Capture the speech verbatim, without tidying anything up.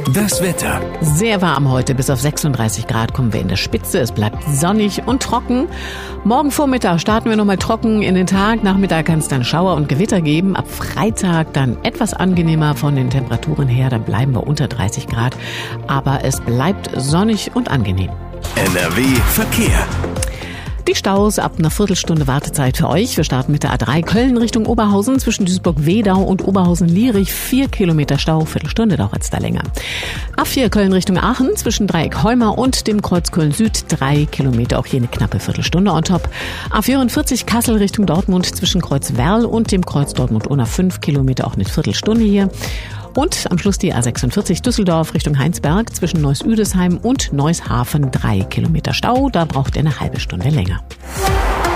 Das Wetter. Sehr warm heute, bis auf sechsunddreißig Grad kommen wir in der Spitze. Es bleibt sonnig und trocken. Morgen Vormittag starten wir nochmal trocken in den Tag. Nachmittag kann es dann Schauer und Gewitter geben. Ab Freitag dann etwas angenehmer von den Temperaturen her. Dann bleiben wir unter dreißig Grad. Aber es bleibt sonnig und angenehm. N R W Verkehr. Die Staus ab einer Viertelstunde Wartezeit für euch. Wir starten mit der A drei Köln Richtung Oberhausen zwischen Duisburg-Wedau und Oberhausen-Lierich. Vier Kilometer Stau, Viertelstunde dauert es da länger. A vier Köln Richtung Aachen zwischen Dreieck Heumar und dem Kreuz Köln-Süd. Drei Kilometer, auch hier eine knappe Viertelstunde on top. A vierundvierzig Kassel Richtung Dortmund zwischen Kreuz Werl und dem Kreuz Dortmund-Unna. Fünf Kilometer, auch eine Viertelstunde hier. Und am Schluss die A sechsundvierzig Düsseldorf Richtung Heinsberg zwischen Neuss-Üdesheim und Neushafen. Drei Kilometer Stau, da braucht ihr eine halbe Stunde länger.